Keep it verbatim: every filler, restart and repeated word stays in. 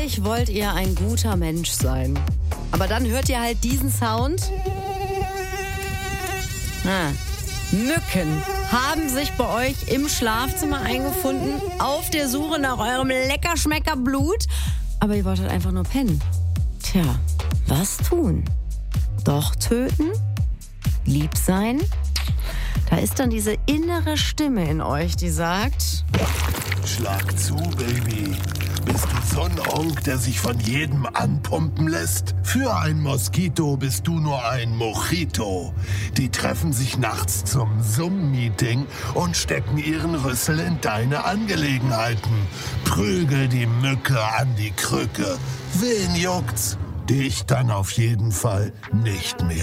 Eigentlich wollt ihr ein guter Mensch sein. Aber dann hört ihr halt diesen Sound. Ah. Mücken haben sich bei euch im Schlafzimmer eingefunden, auf der Suche nach eurem Leckerschmecker-Blut. Aber ihr wolltet einfach nur pennen. Tja, was tun? Doch töten? Lieb sein? Da ist dann diese innere Stimme in euch, die sagt: Schlag zu, Baby. Bist du so ein Onk, der sich von jedem anpumpen lässt? Für ein Moskito bist du nur ein Mojito. Die treffen sich nachts zum Zoom-Meeting und stecken ihren Rüssel in deine Angelegenheiten. Prügel die Mücke an die Krücke. Wen juckt's? Dich dann auf jeden Fall nicht mehr.